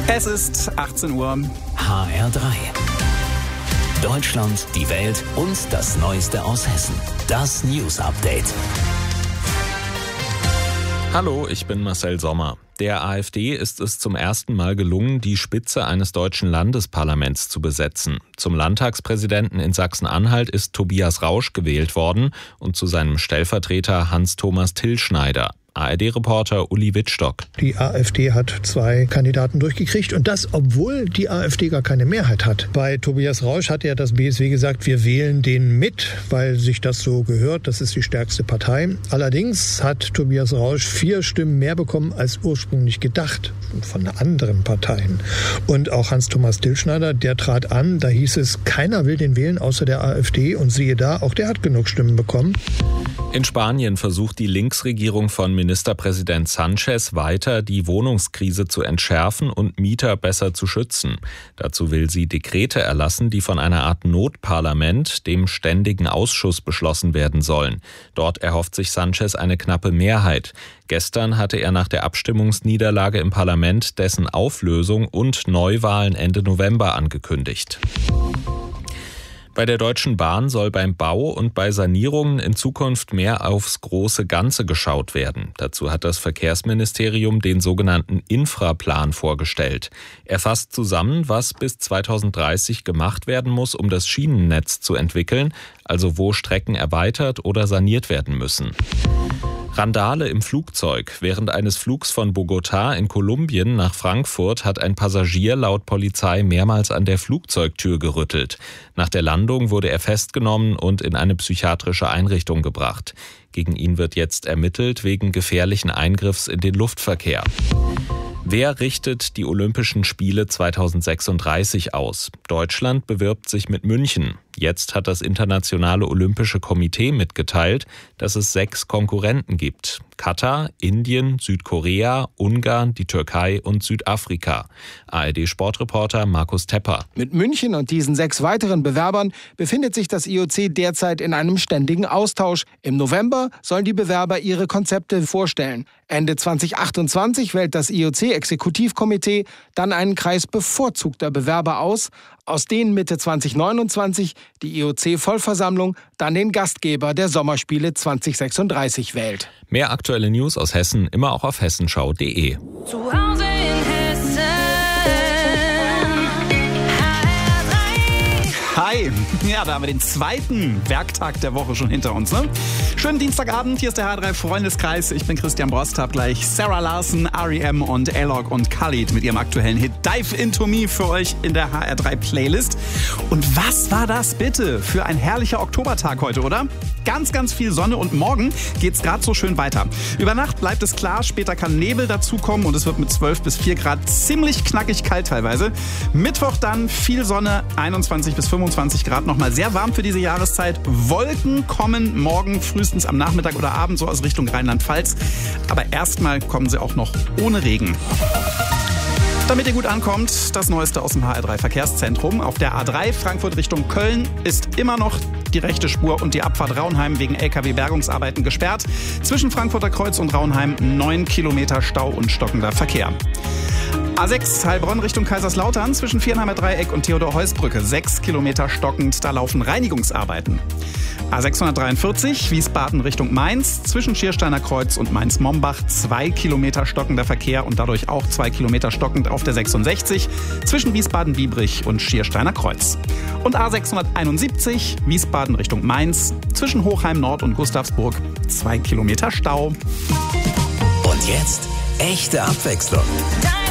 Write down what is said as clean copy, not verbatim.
Es ist 18 Uhr. HR3. Deutschland, die Welt und das Neueste aus Hessen. Das News Update. Hallo, ich bin Marcel Sommer. Der AfD ist es zum ersten Mal gelungen, die Spitze eines deutschen Landesparlaments zu besetzen. Zum Landtagspräsidenten in Sachsen-Anhalt ist Tobias Rausch gewählt worden und zu seinem Stellvertreter Hans-Thomas Tillschneider. ARD-Reporter Uli Wittstock. Die AfD hat 2 Kandidaten durchgekriegt und das, obwohl die AfD gar keine Mehrheit hat. Bei Tobias Rausch hat ja das BSW gesagt, wir wählen den mit, weil sich das so gehört. Das ist die stärkste Partei. Allerdings hat Tobias Rausch 4 Stimmen mehr bekommen als ursprünglich gedacht von anderen Parteien. Und auch Hans-Thomas Tillschneider, der trat an. Da hieß es, keiner will den wählen außer der AfD. Und siehe da, auch der hat genug Stimmen bekommen. In Spanien versucht die Linksregierung von Ministerpräsident Sanchez weiter, die Wohnungskrise zu entschärfen und Mieter besser zu schützen. Dazu will sie Dekrete erlassen, die von einer Art Notparlament, dem Ständigen Ausschuss, beschlossen werden sollen. Dort erhofft sich Sanchez eine knappe Mehrheit. Gestern hatte er nach der Abstimmungsniederlage im Parlament dessen Auflösung und Neuwahlen Ende November angekündigt. Bei der Deutschen Bahn soll beim Bau und bei Sanierungen in Zukunft mehr aufs große Ganze geschaut werden. Dazu hat das Verkehrsministerium den sogenannten Infraplan vorgestellt. Er fasst zusammen, was bis 2030 gemacht werden muss, um das Schienennetz zu entwickeln, also wo Strecken erweitert oder saniert werden müssen. Randale im Flugzeug. Während eines Flugs von Bogotá in Kolumbien nach Frankfurt hat ein Passagier laut Polizei mehrmals an der Flugzeugtür gerüttelt. Nach der Landung wurde er festgenommen und in eine psychiatrische Einrichtung gebracht. Gegen ihn wird jetzt ermittelt wegen gefährlichen Eingriffs in den Luftverkehr. Wer richtet die Olympischen Spiele 2036 aus? Deutschland bewirbt sich mit München. Jetzt hat das Internationale Olympische Komitee mitgeteilt, dass es 6 Konkurrenten gibt. Katar, Indien, Südkorea, Ungarn, die Türkei und Südafrika. ARD-Sportreporter Markus Tepper. Mit München und diesen 6 weiteren Bewerbern befindet sich das IOC derzeit in einem ständigen Austausch. Im November sollen die Bewerber ihre Konzepte vorstellen. Ende 2028 wählt das IOC-Exekutivkomitee dann einen Kreis bevorzugter Bewerber aus denen Mitte 2029 die IOC-Vollversammlung dann den Gastgeber der Sommerspiele 2036 wählt. Mehr aktuelle News aus Hessen immer auch auf hessenschau.de. Zu Hause in Hessen. Hi, ja, da haben wir den 2. Werktag der Woche schon hinter uns. Ne? Schönen Dienstagabend, hier ist der HR3 Freundeskreis. Ich bin Christian Brost, hab gleich Sarah Larson, R.E.M. und A-Log und Khalid mit ihrem aktuellen Hit Dive Into Me für euch in der HR3 Playlist. Und was war das bitte für ein herrlicher Oktobertag heute, oder? Ganz, ganz viel Sonne und morgen geht's gerade so schön weiter. Über Nacht bleibt es klar, später kann Nebel dazukommen und es wird mit 12 bis 4 Grad ziemlich knackig kalt teilweise. Mittwoch dann viel Sonne, 21 bis 25 Grad, nochmal sehr warm für diese Jahreszeit. Wolken kommen morgen frühestens am Nachmittag oder Abend so aus Richtung Rheinland-Pfalz. Aber erstmal kommen sie auch noch ohne Regen. Damit ihr gut ankommt, das Neueste aus dem HR3 Verkehrszentrum. Auf der A3 Frankfurt Richtung Köln ist immer noch die rechte Spur und die Abfahrt Raunheim wegen LKW-Bergungsarbeiten gesperrt. Zwischen Frankfurter Kreuz und Raunheim 9 Kilometer Stau und stockender Verkehr. A6 Heilbronn Richtung Kaiserslautern zwischen Viernheimer Dreieck und Theodor-Heuss-Brücke 6 Kilometer stockend, da laufen Reinigungsarbeiten. A643 Wiesbaden Richtung Mainz zwischen Schiersteiner Kreuz und Mainz-Mombach 2 Kilometer stockender Verkehr und dadurch auch 2 Kilometer stockend auf der 66 zwischen Wiesbaden-Biebrich und Schiersteiner Kreuz. Und A671 Wiesbaden Richtung Mainz zwischen Hochheim Nord und Gustavsburg 2 Kilometer Stau. Und jetzt echte Abwechslung.